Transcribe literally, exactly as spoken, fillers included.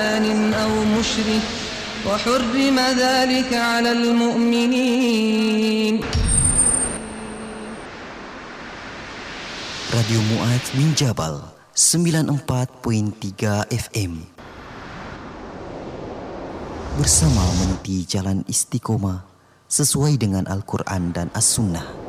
أو مشرك وحرم ذلك على المؤمنين. Radio Mu'adz bin Jabal sembilan puluh empat perpuluhan tiga F M bersama meniti jalan istiqomah sesuai dengan Al-Quran dan As-Sunnah.